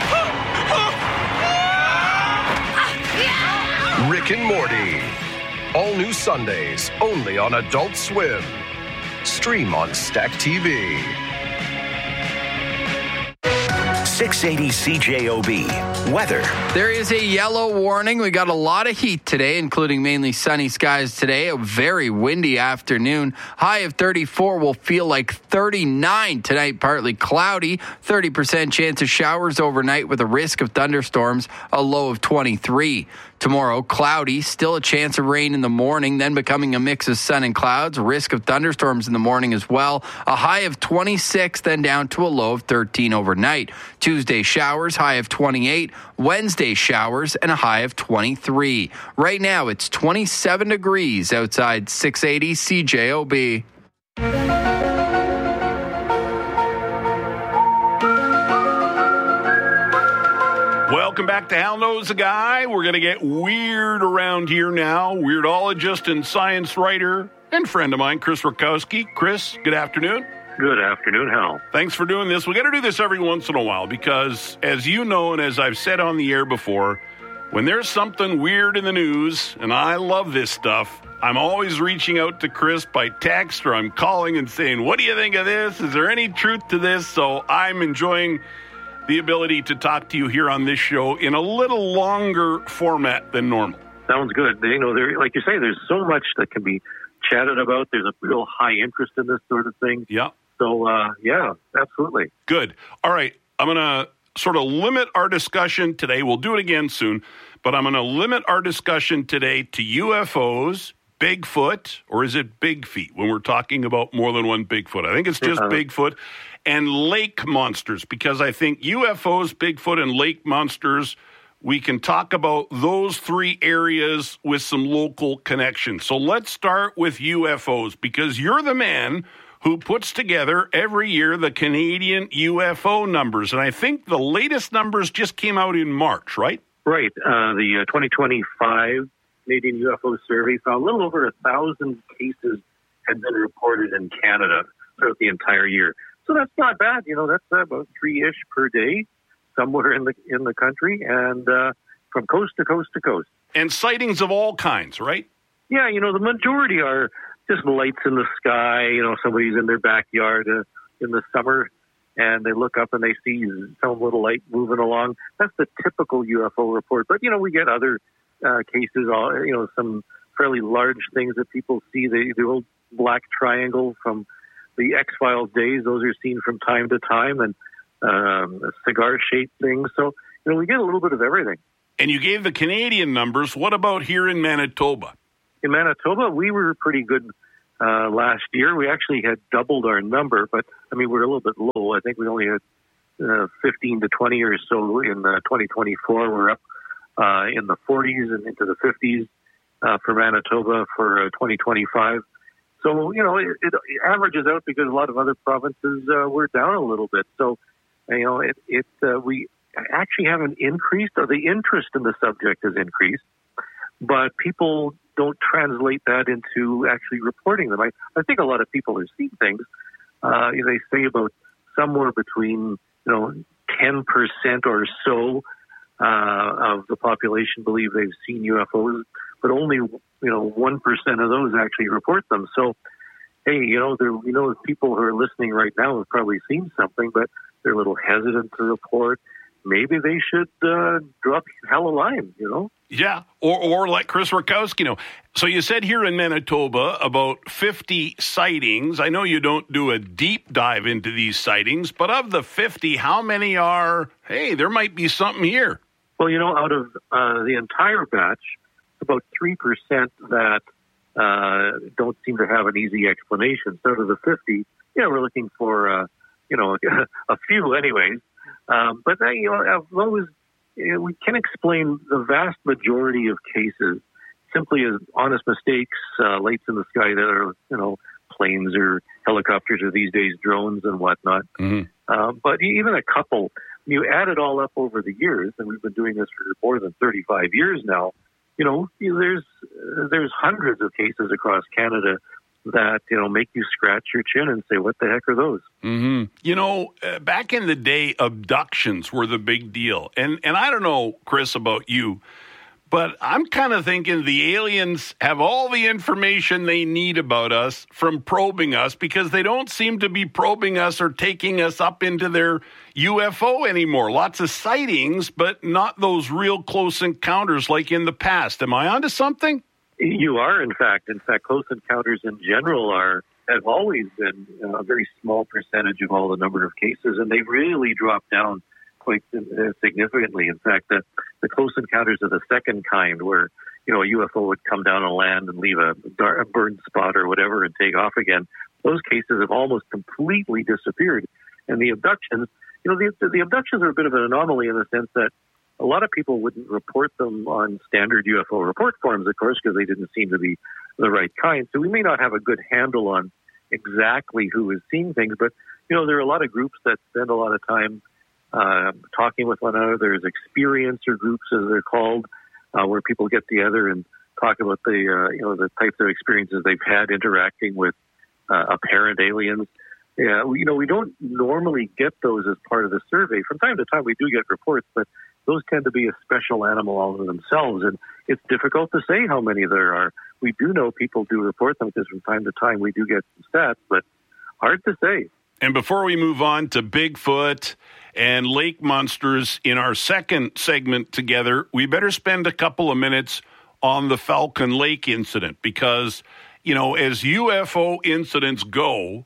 Rick and Morty. All new Sundays, only on Adult Swim. Stream on Stack T V. six eighty C J O B. Weather. There is a yellow warning. We got a lot of heat today, including mainly sunny skies today. A very windy afternoon. High of thirty-four will feel like thirty-nine tonight. Partly cloudy. thirty percent chance of showers overnight with a risk of thunderstorms. A low of twenty-three. Tomorrow, cloudy, still a chance of rain in the morning, then becoming a mix of sun and clouds. Risk of thunderstorms in the morning as well. A high of twenty-six, then down to a low of thirteen overnight. Tuesday, showers, high of twenty-eight. Wednesday, showers, and a high of twenty-three. Right now, it's twenty-seven degrees outside six eighty C J O B. Welcome back to Hal Knows a Guy. We're going to get weird around here now. Weirdologist and science writer and friend of mine, Chris Rakowski. Chris, good afternoon. Good afternoon, Hal. Thanks for doing this. We got to do this every once in a while because, as you know, and as I've said on the air before, when there's something weird in the news, and I love this stuff, I'm always reaching out to Chris by text or I'm calling and saying, what do you think of this? Is there any truth to this? So I'm enjoying the ability to talk to you here on this show in a little longer format than normal. Sounds good. You know, there, like you say, there's so much that can be chatted about. There's a real high interest in this sort of thing. Yeah. So, uh, yeah, absolutely. Good. All right. I'm going to sort of limit our discussion today. We'll do it again soon, but I'm going to limit our discussion today to U F Os, Bigfoot, or is it Big Feet when we're talking about more than one Bigfoot? I think it's just uh-huh. Bigfoot. And lake monsters, because I think U F Os, Bigfoot, and lake monsters, we can talk about those three areas with some local connections. So let's start with U F Os, because you're the man who puts together every year the Canadian U F O numbers. And I think the latest numbers just came out in March, right? Right. Uh, the uh, twenty twenty-five Canadian U F O survey found a little over a thousand cases had been reported in Canada. throughout the entire year. So that's not bad. You know, that's about three-ish per day somewhere in the in the country, and uh, from coast to coast to coast. And sightings of all kinds, right? Yeah, you know, the majority are just lights in the sky. You know, somebody's in their backyard uh, in the summer, and they look up and they see some little light moving along. That's the typical U F O report. But, you know, we get other uh, cases, all you know, some fairly large things that people see. The, the old black triangle from the X-Files days, those are seen from time to time, and um, cigar-shaped things. So, you know, we get a little bit of everything. And you gave the Canadian numbers. What about here in Manitoba? In Manitoba, we were pretty good uh, last year. We actually had doubled our number, but, I mean, we're a little bit low. I think we only had uh, fifteen to twenty or so in uh, twenty twenty-four. We're up uh, in the forties and into the fifties uh, for Manitoba for uh, twenty twenty-five. So, you know, it, it averages out because a lot of other provinces uh, were down a little bit. So, you know, it, it uh, we actually haven't increased, or the interest in the subject has increased, but people don't translate that into actually reporting them. I, I think a lot of people have seen things. Uh, they say about somewhere between, you know, ten percent or so uh, of the population believe they've seen U F Os, but only, you know, one percent of those actually report them. So, hey, you know, there, you know, people who are listening right now have probably seen something, but they're a little hesitant to report. Maybe they should uh, drop hell a line, you know? Yeah, or or let Chris Rakowski know. So you said here in Manitoba about fifty sightings. I know you don't do a deep dive into these sightings, but of the fifty, how many are, hey, there might be something here? Well, you know, out of uh, the entire batch, about three percent that uh, don't seem to have an easy explanation. So out of the fifty, yeah, we're looking for, uh, you know, a few anyways. Um, but, uh, you know, as long as you know, we can explain the vast majority of cases simply as honest mistakes, uh, lights in the sky that are, you know, planes or helicopters or these days drones and whatnot. Mm-hmm. Uh, but even a couple, you add it all up over the years, and we've been doing this for more than thirty-five years now, you know, there's there's hundreds of cases across Canada that, you know, make you scratch your chin and say, what the heck are those? Mm-hmm. You know, uh, back in the day, abductions were the big deal. And and I don't know, Chris, about you, but I'm kind of thinking the aliens have all the information they need about us from probing us, because they don't seem to be probing us or taking us up into their U F O anymore. Lots of sightings, but not those real close encounters like in the past. Am I onto something? You are, in fact. In fact, close encounters in general are have always been a very small percentage of all the number of cases, and they've really dropped down quite significantly. In fact, the, the close encounters of the second kind, where, you know, a U F O would come down on land and leave a, dark, a burned spot or whatever and take off again, those cases have almost completely disappeared. And the abductions, you know, the, the abductions are a bit of an anomaly in the sense that a lot of people wouldn't report them on standard U F O report forms, of course, because they didn't seem to be the right kind. So we may not have a good handle on exactly who is seeing things, but, you know, there are a lot of groups that spend a lot of time uh, talking with one another. There's experiencer groups, as they're called, uh, where people get together and talk about the, uh, you know, the types of experiences they've had interacting with uh, apparent aliens. Yeah, we, you know, we don't normally get those as part of the survey. From time to time, we do get reports, but those tend to be a special animal all in themselves, and it's difficult to say how many there are. We do know people do report them because from time to time we do get some stats, but hard to say. And before we move on to Bigfoot and lake monsters in our second segment together, we better spend a couple of minutes on the Falcon Lake incident because, you know, as U F O incidents go,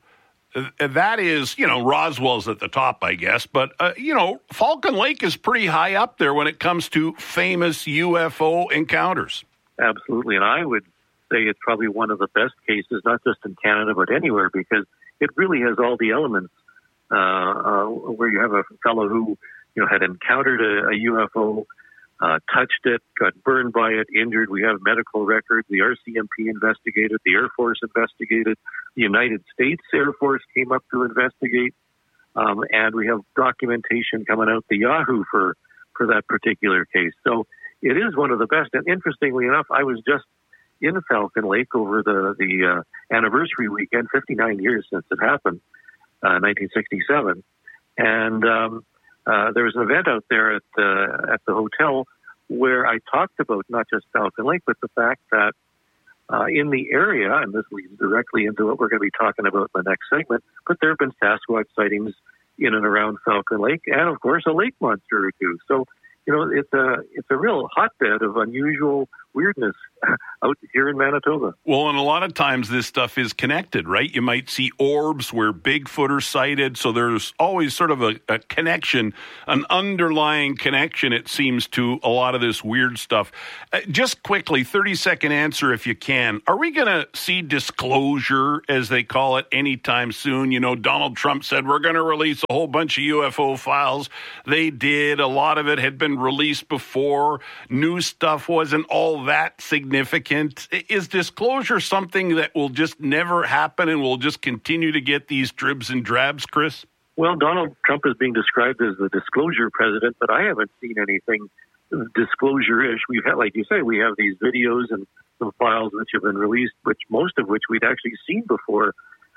that is, you know, Roswell's at the top, I guess. But, uh, you know, Falcon Lake is pretty high up there when it comes to famous U F O encounters. Absolutely. And I would say it's probably one of the best cases, not just in Canada, but anywhere, because it really has all the elements uh, uh, where you have a fellow who, you know, had encountered a, a U F O, uh, touched it, got burned by it, injured. We have medical records. The R C M P investigated. The Air Force investigated. The United States Air Force came up to investigate. Um, and we have documentation coming out the Yahoo for, for that particular case. So it is one of the best. And interestingly enough, I was just in Falcon Lake over the, the uh, anniversary weekend, fifty-nine years since it happened, uh, nineteen sixty-seven. And um, uh, there was an event out there at the, at the hotel where I talked about not just Falcon Lake, but the fact that uh, in the area, and this leads directly into what we're going to be talking about in the next segment, but there have been Sasquatch sightings in and around Falcon Lake, and of course a lake monster or two. So, you know, it's a it's a real hotbed of unusual weirdness out here in Manitoba. Well, and a lot of times this stuff is connected, right? You might see orbs where Bigfoot are sighted, so there's always sort of a, a connection, an underlying connection, it seems, to a lot of this weird stuff. Uh, just quickly, thirty-second answer if you can. Are we going to see disclosure, as they call it, anytime soon? You know, Donald Trump said we're going to release a whole bunch of U F O files. They did. A lot of it had been released before. New stuff wasn't all that significant. Is disclosure something that will just never happen and we'll just continue to get these dribs and drabs, Chris? Well, Donald Trump is being described as the disclosure president, but I haven't seen anything disclosure-ish. We've had, like you say, we have these videos and some files which have been released, which most of which we'd actually seen before.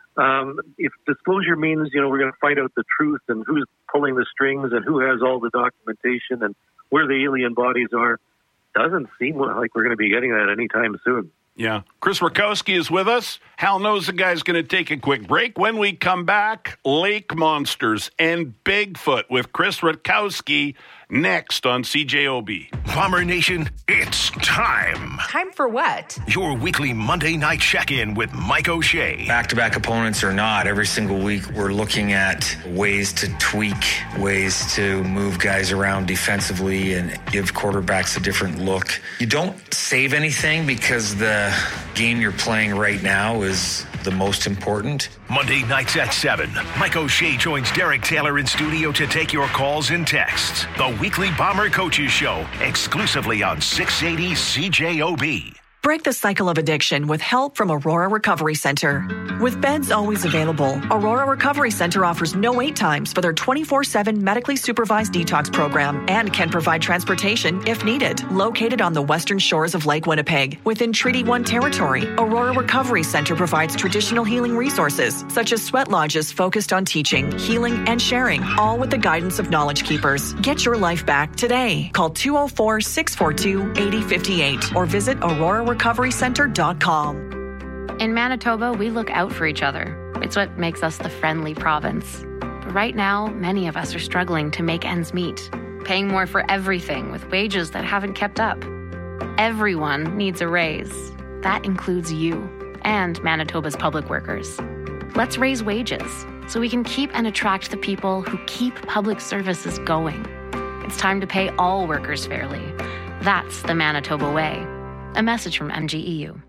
Um, if disclosure means, you know, we're going to find out the truth and who's pulling the strings and who has all the documentation and where the alien bodies are, doesn't seem like we're going to be getting that anytime soon. Yeah. Chris Rutkowski is with us. Hal Knows the Guy's going to take a quick break. When we come back, lake monsters and Bigfoot with Chris Rutkowski next on C J O B. Bomber Nation, it's time. Time for what? Your weekly Monday night check-in with Mike O'Shea. Back-to-back opponents or not, every single week we're looking at ways to tweak, ways to move guys around defensively and give quarterbacks a different look. You don't save anything because the game you're playing right now is the most important. Monday nights at seven, Mike O'Shea joins Derek Taylor in studio to take your calls and texts. The weekly Bomber Coaches Show, exclusively on six eighty C J O B. Break the cycle of addiction with help from Aurora Recovery Center. With beds always available, Aurora Recovery Center offers no wait times for their twenty-four seven medically supervised detox program and can provide transportation if needed. Located on the western shores of Lake Winnipeg, within Treaty one territory, Aurora Recovery Center provides traditional healing resources such as sweat lodges focused on teaching, healing, and sharing, all with the guidance of Knowledge Keepers. Get your life back today. Call two oh four, six four two, eight oh five eight or visit aurora recovery center dot com. In Manitoba, we look out for each other. It's what makes us the friendly province. But right now, many of us are struggling to make ends meet, paying more for everything with wages that haven't kept up. Everyone needs a raise. That includes you and Manitoba's public workers. Let's raise wages so we can keep and attract the people who keep public services going. It's time to pay all workers fairly. That's the Manitoba way. A message from M G E U.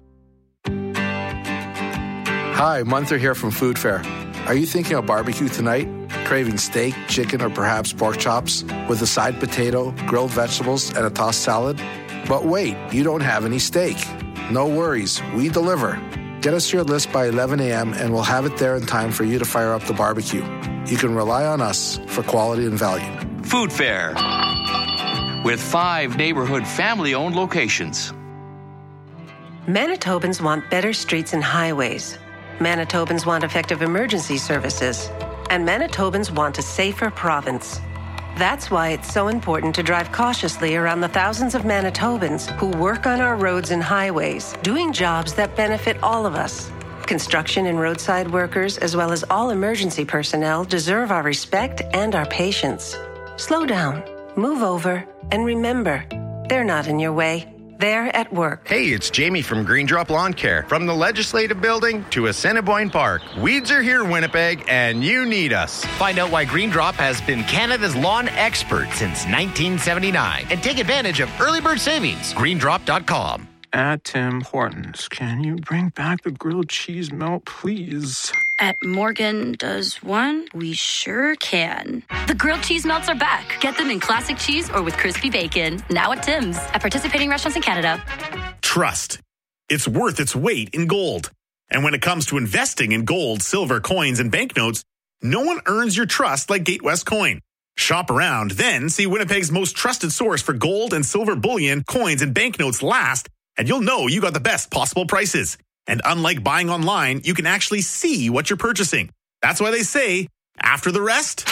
Hi, Munther here from Food Fair. Are you thinking of barbecue tonight? Craving steak, chicken, or perhaps pork chops with a side potato, grilled vegetables, and a tossed salad? But wait, you don't have any steak. No worries, we deliver. Get us your list by eleven a.m. and we'll have it there in time for you to fire up the barbecue. You can rely on us for quality and value. Food Fair, with five neighborhood family-owned locations. Manitobans want better streets and highways. Manitobans want effective emergency services. And Manitobans want a safer province. That's why it's so important to drive cautiously around the thousands of Manitobans who work on our roads and highways, doing jobs that benefit all of us. Construction and roadside workers, as well as all emergency personnel, deserve our respect and our patience. Slow down, move over, and remember, they're not in your way. They're at work. Hey, it's Jamie from Green Drop Lawn Care. From the Legislative Building to Assiniboine Park, weeds are here, Winnipeg, and you need us. Find out why Green Drop has been Canada's lawn expert since nineteen seventy-nine and take advantage of early bird savings. green drop dot com. At Tim Hortons, can you bring back the grilled cheese melt, please? At Morgan Does One, we sure can. The grilled cheese melts are back. Get them in classic cheese or with crispy bacon. Now at Tim's. At participating restaurants in Canada. Trust. It's worth its weight in gold. And when it comes to investing in gold, silver, coins, and banknotes, no one earns your trust like Gatewest Coin. Shop around, then see Winnipeg's most trusted source for gold and silver bullion, coins, and banknotes last and you'll know you got the best possible prices. And unlike buying online, you can actually see what you're purchasing. That's why they say, after the rest,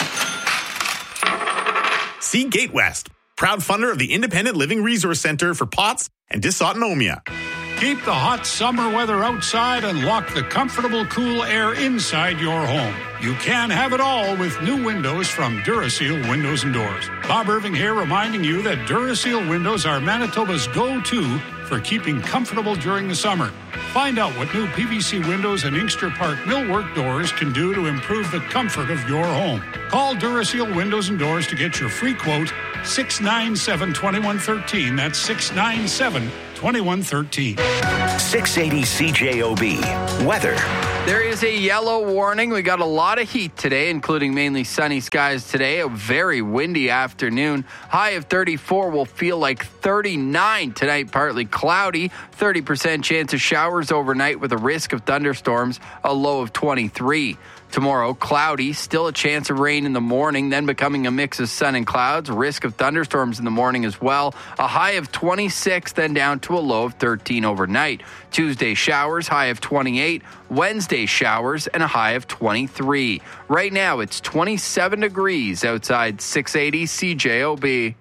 see Gate West, proud funder of the Independent Living Resource Center for P O T S and dysautonomia. Keep the hot summer weather outside and lock the comfortable, cool air inside your home. You can have it all with new windows from Duraseal Windows and Doors. Bob Irving here, reminding you that Duraseal windows are Manitoba's go-to for keeping comfortable during the summer. Find out what new P V C windows and Inkster Park millwork doors can do to improve the comfort of your home. Call Duraseal Windows and Doors to get your free quote, six nine seven, two one one three. That's six nine seven, two one one three. six eighty C J O B. Weather. There is a yellow warning. We got a lot of heat today, including mainly sunny skies today. A very windy afternoon. High of thirty-four will feel like thirty-nine tonight. Partly cloudy. thirty percent chance of showers overnight with a risk of thunderstorms. A low of twenty-three. Tomorrow, cloudy, still a chance of rain in the morning, then becoming a mix of sun and clouds, risk of thunderstorms in the morning as well. A high of twenty-six, then down to a low of thirteen overnight. Tuesday, showers, high of twenty-eight. Wednesday, showers, and a high of twenty-three. Right now, it's twenty-seven degrees outside six eighty C J O B.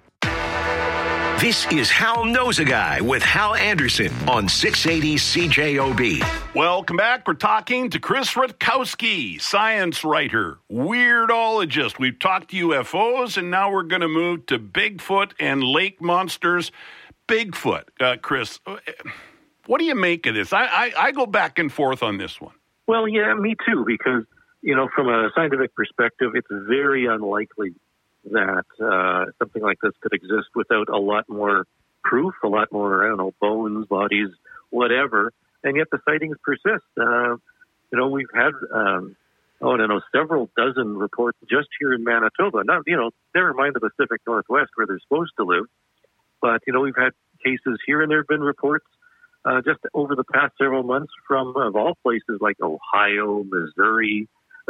This is Hal Knows a Guy with Hal Anderson on six eighty C J O B. Welcome back. We're talking to Chris Rutkowski, science writer, weirdologist. We've talked to U F Os, and now we're going to move to Bigfoot and lake monsters. Bigfoot, uh, Chris, what do you make of this? I, I, I go back and forth on this one. Well, yeah, me too, because, you know, from a scientific perspective, it's very unlikely that uh, something like this could exist without a lot more proof, a lot more, I don't know, bones, bodies, whatever. And yet the sightings persist. Uh, you know, we've had, um, oh, I don't know, several dozen reports just here in Manitoba. Not, you know, never mind the Pacific Northwest where they're supposed to live. But, you know, we've had cases here, and there have been reports uh, just over the past several months from, of all places like Ohio, Missouri,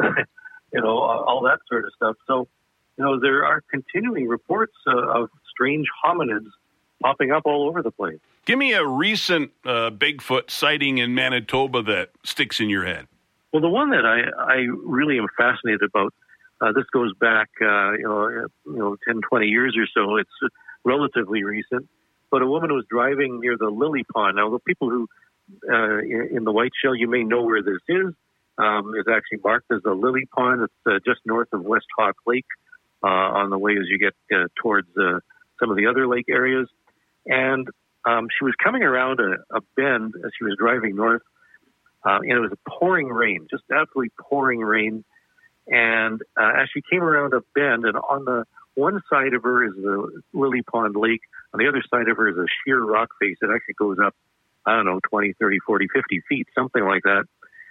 you know, all that sort of stuff. So, you know, there are continuing reports uh, of strange hominids popping up all over the place. Give me a recent uh, Bigfoot sighting in Manitoba that sticks in your head. Well, the one that I, I really am fascinated about, uh, this goes back, uh, you know, you know, ten, twenty years or so. It's relatively recent. But a woman was driving near the Lily Pond. Now, the people who, uh, in, in the White Shell, you may know where this is. Um, it's actually marked as the Lily Pond. It's uh, just north of West Hawk Lake. Uh, on the way as you get uh, towards uh, some of the other lake areas. And um, she was coming around a, a bend as she was driving north, uh, and it was a pouring rain, just absolutely pouring rain. And uh, as she came around a bend, and on the one side of her is the Lily Pond Lake, on the other side of her is a sheer rock face that actually goes up, I don't know, twenty, thirty, forty, fifty feet, something like that.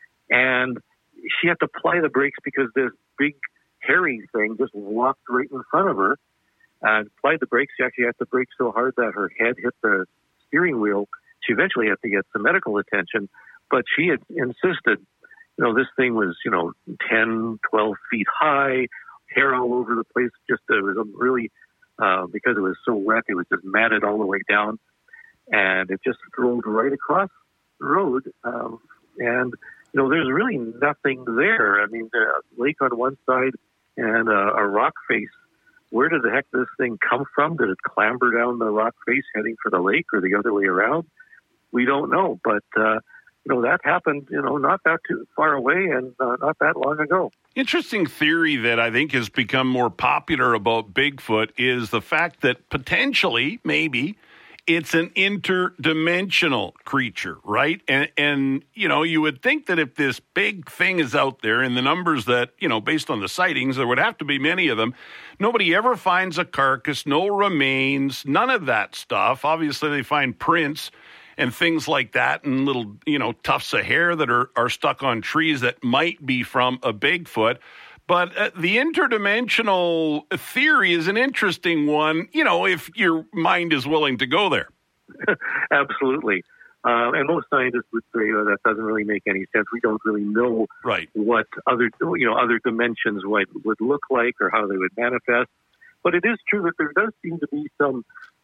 And she had to apply the brakes because this big hairy thing just walked right in front of her and applied the brakes. She actually had to brake so hard that her head hit the steering wheel. She eventually had to get some medical attention, but she had insisted, you know, this thing was, you know, ten, twelve feet high, hair all over the place. Just, it was a really, uh, because it was so wet, it was just matted all the way down, and it just rolled right across the road. Um, and, you know, there's really nothing there. I mean, the lake on one side, and uh, a rock face. Where did the heck this thing come from? Did it clamber down the rock face heading for the lake or the other way around? We don't know. But, uh, you know, that happened, you know, not that too far away and uh, not that long ago. Interesting theory that I think has become more popular about Bigfoot is the fact that potentially, maybe, it's an interdimensional creature, right? And, and, you know, you would think that if this big thing is out there and the numbers that, you know, based on the sightings, there would have to be many of them. Nobody ever finds a carcass, no remains, none of that stuff. Obviously, they find prints and things like that and little, you know, tufts of hair that are, are stuck on trees that might be from a Bigfoot. But uh, the interdimensional theory is an interesting one, you know, if your mind is willing to go there. Absolutely. Uh, and most scientists would say oh, that doesn't really make any sense. We don't really know right. what other, you know, other dimensions would, would look like or how they would manifest. But it is true that there does seem to be some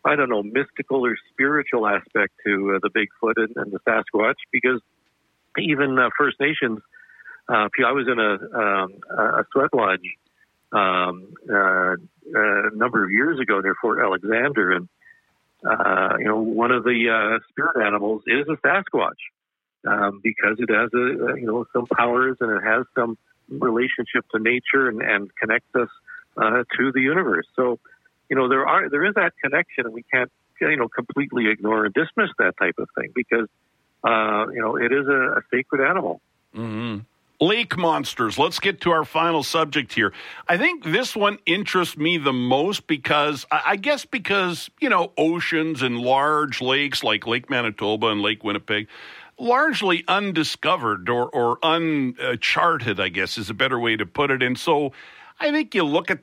I don't know, mystical or spiritual aspect to uh, the Bigfoot and, and the Sasquatch, because even uh, First Nations, uh, I was in a, um, a sweat lodge um, uh, a number of years ago near Fort Alexander, and uh, you know, one of the uh, spirit animals is a Sasquatch um, because it has a, you know, some powers and it has some relationship to nature and, and connects us uh, to the universe. So, you know, there are there is that connection, and we can't, you know, completely ignore and dismiss that type of thing because, uh, you know, it is a, a sacred animal. Mm-hmm. Lake monsters. Let's get to our final subject here. I think this one interests me the most because, I guess because, you know, oceans and large lakes like Lake Manitoba and Lake Winnipeg, largely undiscovered or, or uncharted, I guess is a better way to put it. And so I think you look at